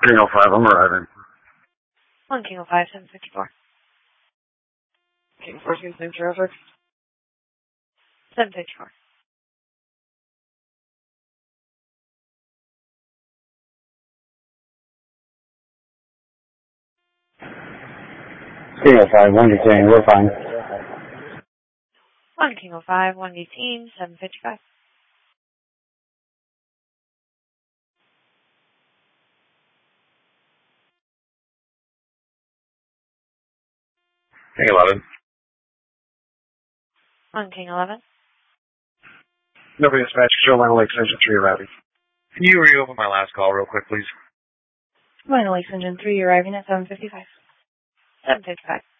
King 05, I'm arriving. 1 King 05, 754. King 14, same traffic. 754. King 05, 1 detain, we're fine. 1 King 05, 1 detain, 755. King 11. 1 King 11. Nobody dispatch, control line Lakes Engine 3 arriving. Can you reopen my last call real quick, please? Minor Lakes Engine 3 arriving at 755. 755.